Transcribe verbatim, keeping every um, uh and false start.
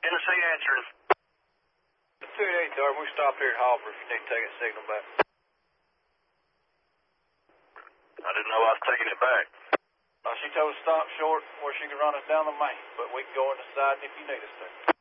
Tennessee answering. two eighty-eight, Darby. We stop here at Hopper if you need to take that signal back. I didn't know I was taking it back. Uh, she told us to stop short where she could run us down the main, but we can go in the side if you need us to.